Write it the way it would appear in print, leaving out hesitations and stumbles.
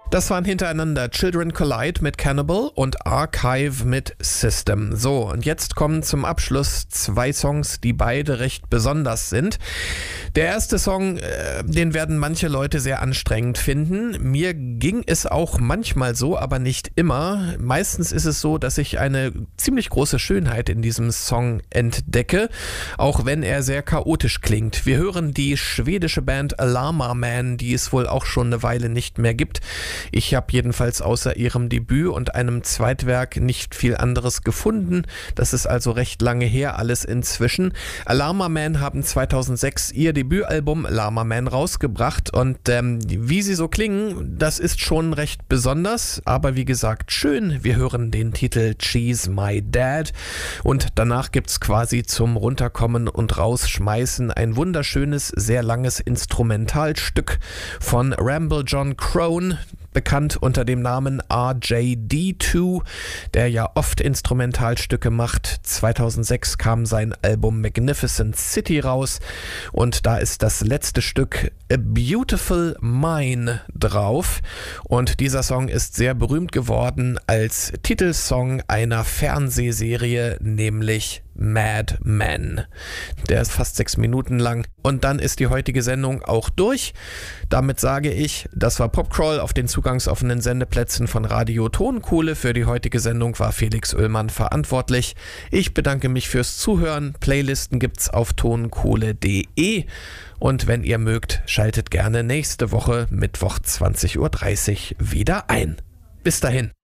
Das waren hintereinander Children Collide mit Cannibal und Archive mit System. So, und jetzt kommen zum Abschluss 2 Songs, die beide recht besonders sind. Der erste Song, den werden manche Leute sehr anstrengend finden. Mir ging es auch manchmal so, aber nicht immer. Meistens ist es so, dass ich eine ziemlich große Schönheit in diesem Song entdecke, auch wenn er sehr chaotisch klingt. Wir hören die schwedische Band Alarma Man, die es wohl auch schon eine Weile nicht mehr gibt. Ich habe jedenfalls außer ihrem Debüt und einem Zweitwerk nicht viel anderes gefunden. Das ist also recht lange her alles inzwischen. Alarma Man haben 2006 ihr Debütalbum Alarma Man rausgebracht und wie sie so klingen, das ist schon recht besonders, aber wie gesagt schön. Wir hören den Titel She's My Dad und danach gibt's quasi zum Runterkommen und Rausschmeißen ein wunderschönes, sehr langes Instrumentalstück von Ramble John Crone, bekannt unter dem Namen RJD2, der ja oft Instrumentalstücke macht. 2006 kam sein Album Magnificent City raus und da ist das letzte Stück A Beautiful Mine drauf. Und dieser Song ist sehr berühmt geworden als Titelsong einer Fernsehserie, nämlich Mad Men. Der ist fast 6 Minuten lang. Und dann ist die heutige Sendung auch durch. Damit sage ich, das war Popcrawl auf den zugangsoffenen Sendeplätzen von Radio Tonkohle. Für die heutige Sendung war Felix Oehlmann verantwortlich. Ich bedanke mich fürs Zuhören. Playlisten gibt's auf tonkohle.de. Und wenn ihr mögt, schaltet gerne nächste Woche Mittwoch 20:30 Uhr wieder ein. Bis dahin.